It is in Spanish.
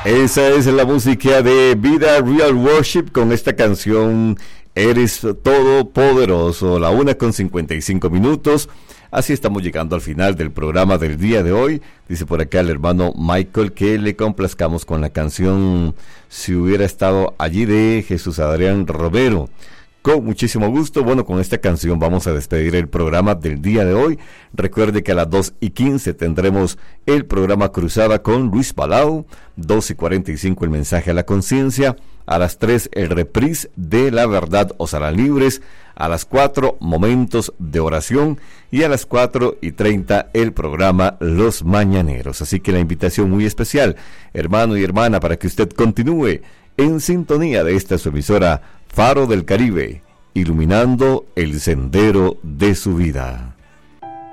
Esa es la música de Vida Real Worship con esta canción Eres Todopoderoso, la 1:55. Así estamos llegando al final del programa del día de hoy. Dice por acá el hermano Michael que le complazcamos con la canción Si hubiera estado allí de Jesús Adrián Romero. Con muchísimo gusto. Bueno, con esta canción vamos a despedir el programa del día de hoy. Recuerde que a las 2:15 tendremos el programa Cruzada con Luis Palau, 2:45 el mensaje a la conciencia, a las 3 el reprise de La Verdad os hará libres, a las 4 momentos de oración y a las 4:30 el programa Los Mañaneros. Así que la invitación muy especial, hermano y hermana, para que usted continúe en sintonía de esta su emisora Faro del Caribe, iluminando el sendero de su vida.